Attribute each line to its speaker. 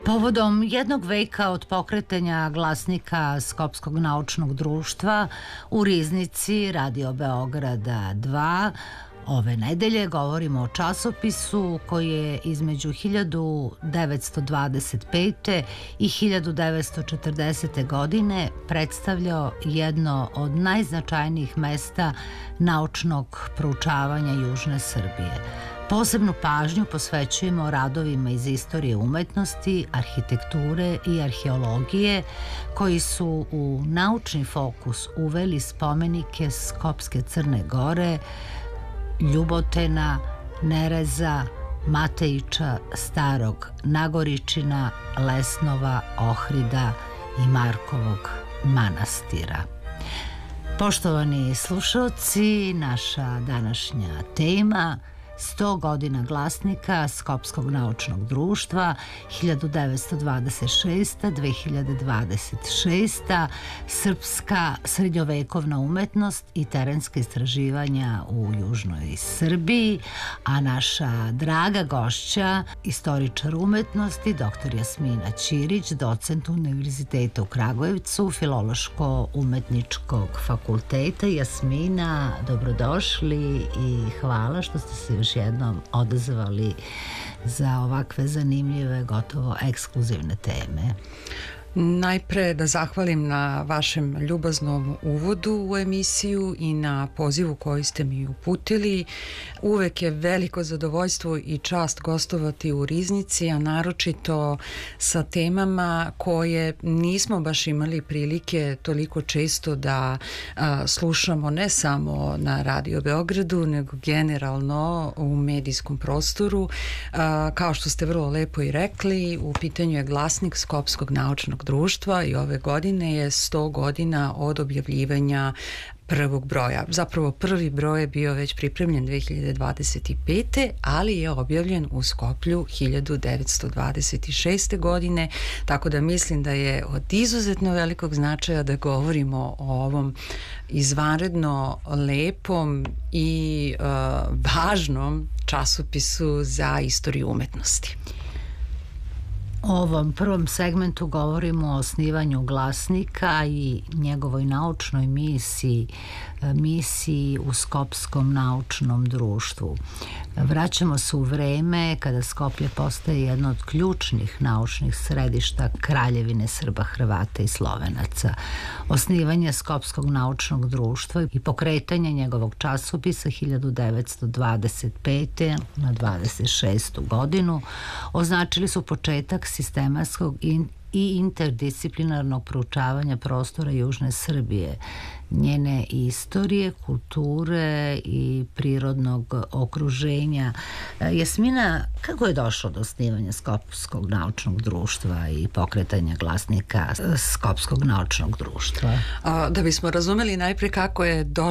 Speaker 1: Povodom jednog veka od pokretanja glasnika Skopskog naučnog društva u Riznici Radio Beograda 2, ove nedelje govorimo o časopisu koji je između 1925. i 1940. godine predstavljao jedno od najznačajnijih mesta naučnog proučavanja južne Srbije. Posebnu pažnju posvećujemo radovima iz istorije umetnosti, arhitekture i arheologije koji su u naučni fokus uveli spomenike Skopske Crne Gore, Ljubotena, Nereza, Matejiča, Starog Nagoričina, Lesnova, Ohrida i Markovog manastira. Poštovani slušalci, naša današnja tema 100 godina glasnika Skopskog naučnog društva 1926-2026, srpska srednjovekovna umetnost i terenska istraživanja u južnoj Srbiji, a naša draga gošća, istoričar umetnosti, dr. Jasmina Ćirić, docent Univerziteta u Kragujevcu, Filološko-umetničkog fakulteta. Jasmina, dobrodošli i hvala što ste se još jednom odazvali za ovakve zanimljive, gotovo ekskluzivne teme.
Speaker 2: Najpre da zahvalim na vašem ljubaznom uvodu u emisiju i na pozivu koji ste mi uputili. Uvek je veliko zadovoljstvo i čast gostovati u Riznici, a naročito sa temama koje nismo baš imali prilike toliko često da slušamo ne samo na Radio Beogradu, nego generalno u medijskom prostoru. Kao što ste vrlo lepo i rekli, u pitanju je glasnik Skopskog naučnog društva i ove godine je 100 godina od objavljivanja prvog broja. Zapravo prvi broj je bio već pripremljen 2025. ali je objavljen u Skoplju 1926. godine, tako da mislim da je od izuzetno velikog značaja da govorimo o ovom izvanredno lepom i važnom časopisu za istoriju umetnosti.
Speaker 1: U ovom prvom segmentu govorimo o osnivanju glasnika i njegovoj naučnoj misiji u Skopskom naučnom društvu. Vraćamo se u vreme kada Skoplje postaje jedno od ključnih naučnih središta Kraljevine Srba, Hrvata i Slovenaca. Osnivanje Skopskog naučnog društva i pokretanje njegovog časopisa 1925. na 26. godinu označili su početak sistematskog i interdisciplinarnog proučavanja prostora južne Srbije, njene istorije, kulture i prirodnog okruženja. Jasmina, kako je došlo do osnivanja Skopskog naučnog društva i pokretanja glasnika Skopskog naučnog društva?
Speaker 2: Da bismo razumeli najpre kako je došlo